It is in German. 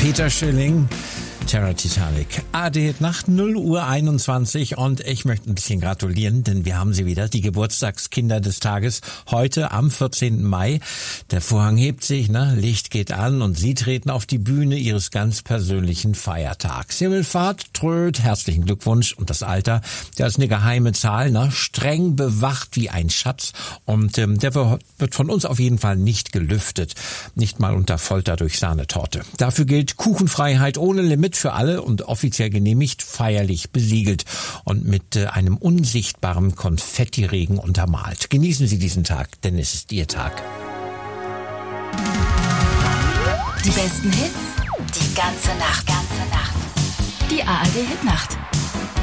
Peter Schilling, Terror Titanic. ARD Nacht 0:21 Uhr und ich möchte ein bisschen gratulieren, denn wir haben sie wieder, die Geburtstagskinder des Tages, heute am 14. Mai. Der Vorhang hebt sich, Licht geht an und sie treten auf die Bühne ihres ganz persönlichen Feiertags. Himmelfahrt, Tröd, herzlichen Glückwunsch und das Alter, der ist eine geheime Zahl, streng bewacht wie ein Schatz und der wird von uns auf jeden Fall nicht gelüftet, nicht mal unter Folter durch Sahnetorte. Dafür gilt Kuchenfreiheit ohne Limit für alle und offiziell genehmigt, feierlich besiegelt und mit einem unsichtbaren Konfettiregen untermalt. Genießen Sie diesen Tag, denn es ist Ihr Tag. Die besten Hits, die ganze Nacht. Die ARD Hitnacht.